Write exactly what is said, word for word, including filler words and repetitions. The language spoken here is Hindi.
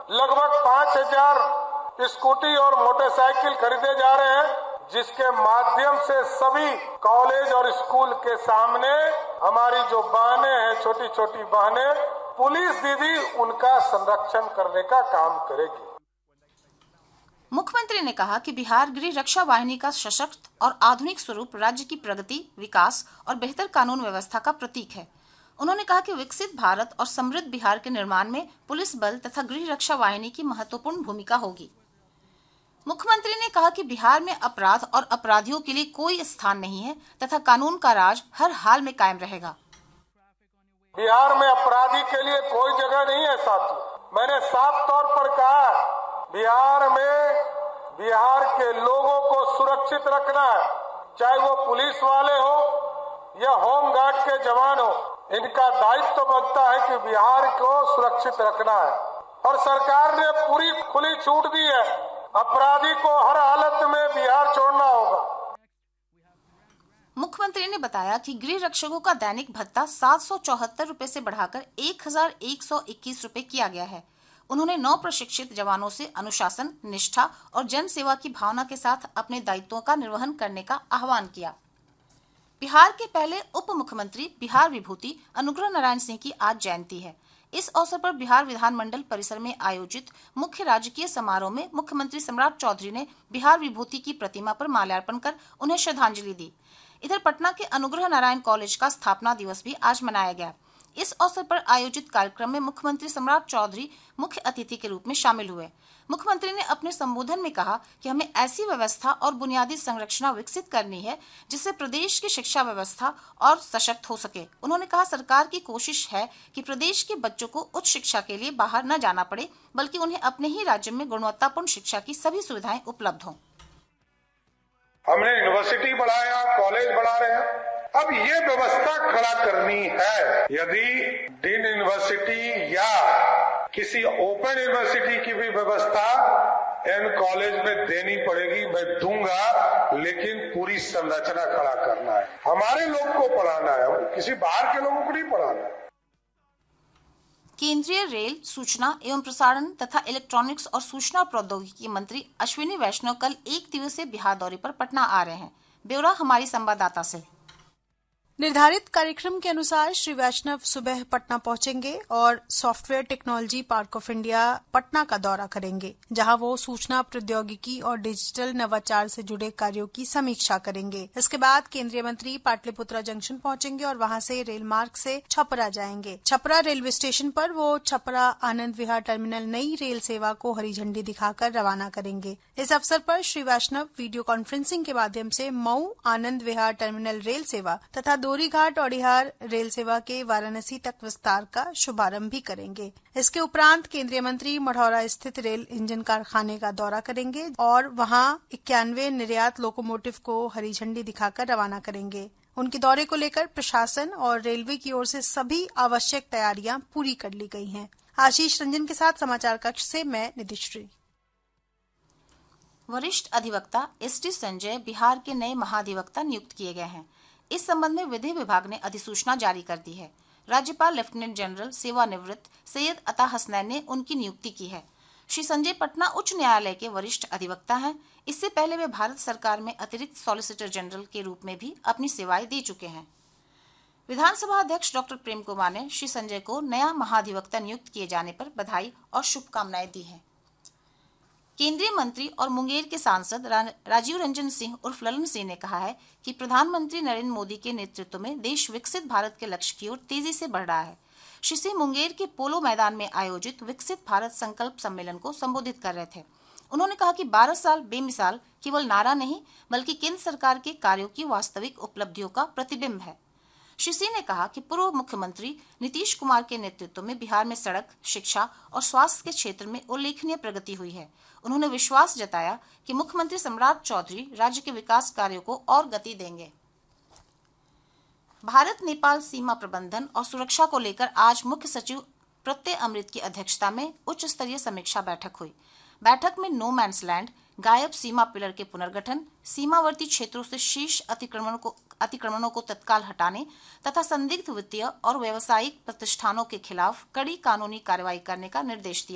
लगभग पाँच हजार स्कूटी और मोटरसाइकिल खरीदे जा रहे हैं, जिसके माध्यम से सभी कॉलेज और स्कूल के सामने हमारी जो बहनें हैं, छोटी छोटी बहनें, पुलिस दीदी उनका संरक्षण करने का काम करेगी। मुख्यमंत्री ने कहा कि बिहार गृह रक्षा वाहिनी का सशक्त और आधुनिक स्वरूप राज्य की प्रगति, विकास और बेहतर कानून व्यवस्था का प्रतीक है। उन्होंने कहा कि विकसित भारत और समृद्ध बिहार के निर्माण में पुलिस बल तथा गृह रक्षा वाहिनी की महत्वपूर्ण भूमिका होगी। मुख्यमंत्री ने कहा कि बिहार में अपराध और अपराधियों के लिए कोई स्थान नहीं है तथा कानून का राज हर हाल में कायम रहेगा। बिहार में अपराधी के लिए कोई जगह नहीं है साथी। मैंने साफ तौर पर कहा, बिहार में बिहार के लोगों को सुरक्षित रखना है, चाहे वो पुलिस वाले हो या होम गार्ड के जवान हो। इनका दायित्व तो बनता है कि बिहार को सुरक्षित रखना है और सरकार ने पूरी खुली छूट दी है। अपराधी को हर हालत में बिहार छोड़ना होगा। मुख्यमंत्री ने बताया कि गृह रक्षकों का दैनिक भत्ता सात सौ चौहत्तर रूपए से बढ़ाकर एक हजार एक सौ इक्कीस रूपए किया गया है। उन्होंने नौ प्रशिक्षित जवानों से अनुशासन, निष्ठा और जन सेवा की भावना के साथ अपने दायित्वों का निर्वहन करने का आह्वान किया। बिहार के पहले उप मुख्यमंत्री बिहार विभूति अनुग्रह नारायण सिंह की आज जयंती है। इस अवसर पर बिहार विधानमंडल परिसर में आयोजित मुख्य राजकीय समारोह में मुख्यमंत्री सम्राट चौधरी ने बिहार विभूति की प्रतिमा पर माल्यार्पण कर उन्हें श्रद्धांजलि दी। इधर पटना के अनुग्रह नारायण कॉलेज का स्थापना दिवस भी आज मनाया गया। इस अवसर पर आयोजित कार्यक्रम में मुख्यमंत्री सम्राट चौधरी मुख्य अतिथि के रूप में शामिल हुए। मुख्यमंत्री ने अपने संबोधन में कहा कि हमें ऐसी व्यवस्था और बुनियादी संरचना विकसित करनी है जिससे प्रदेश की शिक्षा व्यवस्था और सशक्त हो सके। उन्होंने कहा, सरकार की कोशिश है कि प्रदेश के बच्चों को उच्च शिक्षा के लिए बाहर न जाना पड़े, बल्कि उन्हें अपने ही राज्य में गुणवत्तापूर्ण शिक्षा की सभी सुविधाएं उपलब्ध हों। हमने यूनिवर्सिटी बढ़ाया, कॉलेज बढ़ा रहे हैं। अब ये व्यवस्था खड़ा करनी है। यदि डीन यूनिवर्सिटी या किसी ओपन यूनिवर्सिटी की भी व्यवस्था इन कॉलेज में देनी पड़ेगी, मैं दूंगा, लेकिन पूरी संरचना खड़ा करना है। हमारे लोग को पढ़ाना है, किसी बाहर के लोगों को नहीं पढ़ाना है। केंद्रीय रेल, सूचना एवं प्रसारण तथा इलेक्ट्रॉनिक्स और सूचना प्रौद्योगिकी मंत्री अश्विनी वैष्णव कल एक दिवसीय बिहार दौरे पर पटना आ रहे हैं। ब्यौरा हमारी संवाददाता से। निर्धारित कार्यक्रम के अनुसार श्री वैष्णव सुबह पटना पहुंचेंगे और software technology park of India Patna का दौरा करेंगे, जहां वो सूचना प्रौद्योगिकी और डिजिटल नवाचार से जुड़े कार्यों की समीक्षा करेंगे। इसके बाद केंद्रीय मंत्री पाटलिपुत्रा जंक्शन पहुंचेंगे और वहां से रेल मार्ग से छपरा जाएंगे। छपरा रेलवे स्टेशन पर वो छपरा आनंद विहार टर्मिनल नई रेल सेवा को हरी झंडी दिखाकर रवाना करेंगे। इस अवसर पर श्री वैष्णव वीडियो कॉन्फ्रेंसिंग के माध्यम से मऊ आनंद विहार टर्मिनल रेल सेवा तथा दोरीघाट ओडिहार रेल सेवा के वाराणसी तक विस्तार का शुभारंभ भी करेंगे। इसके उपरांत केंद्रीय मंत्री मढ़ौरा स्थित रेल इंजन कारखाने का दौरा करेंगे और वहां इक्यानवे निर्यात लोकोमोटिव को हरी झंडी दिखाकर रवाना करेंगे। उनके दौरे को लेकर प्रशासन और रेलवे की ओर से सभी आवश्यक तैयारियां पूरी कर ली गई हैं। आशीष रंजन के साथ समाचार कक्ष से मैं निधिश्री। वरिष्ठ अधिवक्ता एस टी संजय बिहार के नए महाधिवक्ता नियुक्त किए गए हैं। इस संबंध में विधि विभाग ने अधिसूचना जारी कर दी है। राज्यपाल लेफ्टिनेंट जनरल सेवानिवृत्त सैयद अता हसनैन ने उनकी नियुक्ति की है। श्री संजय पटना उच्च न्यायालय के वरिष्ठ अधिवक्ता हैं। इससे पहले वे भारत सरकार में अतिरिक्त सॉलिसिटर जनरल के रूप में भी अपनी सेवाएं दे चुके हैं। विधानसभा अध्यक्ष डॉक्टर प्रेम कुमार ने श्री संजय को नया महाधिवक्ता नियुक्त किए जाने पर बधाई और शुभकामनाएं दी हैं। केंद्रीय मंत्री और मुंगेर के सांसद रा, राजीव रंजन सिंह उर्फ ललन सिंह ने कहा है कि प्रधानमंत्री नरेंद्र मोदी के नेतृत्व में देश विकसित भारत के लक्ष्य की ओर तेजी से बढ़ रहा है। श्री सिंह मुंगेर के पोलो मैदान में आयोजित विकसित भारत संकल्प सम्मेलन को संबोधित कर रहे थे। उन्होंने कहा कि बारह साल बेमिसाल केवल नारा नहीं, बल्कि केंद्र सरकार के कार्यों की वास्तविक उपलब्धियों का प्रतिबिंब है। श्री सिंह ने कहा कि पूर्व मुख्यमंत्री नीतीश कुमार के नेतृत्व में बिहार में सड़क, शिक्षा और स्वास्थ्य के क्षेत्र में उल्लेखनीय प्रगति हुई है। उन्होंने विश्वास जताया कि मुख्यमंत्री सम्राट चौधरी राज्य के विकास कार्यों को और गति देंगे। भारत नेपाल सीमा प्रबंधन और सुरक्षा को लेकर आज मुख्य सचिव प्रत्यय अमृत की अध्यक्षता में उच्च स्तरीय समीक्षा बैठक हुई। बैठक में नो मैंस लैंड, गायब सीमा पिलर के पुनर्गठन, सीमावर्ती क्षेत्रों से शीर्ष अतिक्रमणों को अतिक्रमणों को तत्काल हटाने तथा संदिग्ध वित्तीय और व्यावसायिक प्रतिष्ठानों के खिलाफ कड़ी कानूनी कार्रवाई करने का निर्देश दिया।